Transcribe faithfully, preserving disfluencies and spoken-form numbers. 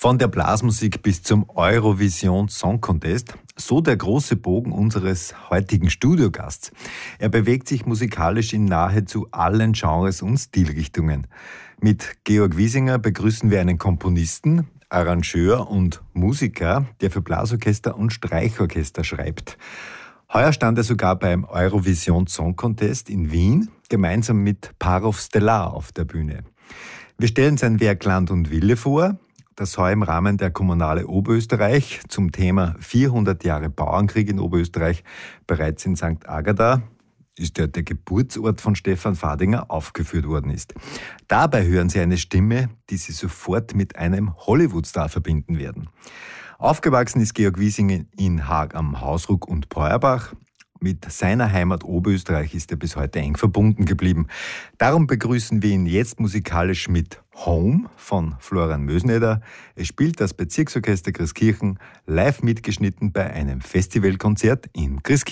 Von der Blasmusik bis zum Eurovision Song Contest, so der große Bogen unseres heutigen Studiogasts. Er bewegt sich musikalisch in nahezu allen Genres und Stilrichtungen. Mit Georg Wiesinger begrüßen wir einen Komponisten, Arrangeur und Musiker, der für Blasorchester und Streichorchester schreibt. Heuer stand er sogar beim Eurovision Song Contest in Wien, gemeinsam mit Parov Stelar auf der Bühne. Wir stellen sein Werk Land und Wille vor, das heuer im Rahmen der Kommunale Oberösterreich zum Thema vierhundert Jahre Bauernkrieg in Oberösterreich bereits in Sankt Agata, ist ja der Geburtsort von Stefan Fadinger, aufgeführt worden ist. Dabei hören Sie eine Stimme, die Sie sofort mit einem Hollywood-Star verbinden werden. Aufgewachsen ist Georg Wiesinger in Haag am Hausruck und Peuerbach. Mit seiner Heimat Oberösterreich ist er bis heute eng verbunden geblieben. Darum begrüßen wir ihn jetzt musikalisch mit Home von Florian Mösneder. Es spielt das Bezirksorchester Christkirchen live mitgeschnitten bei einem Festivalkonzert in Christkirchen.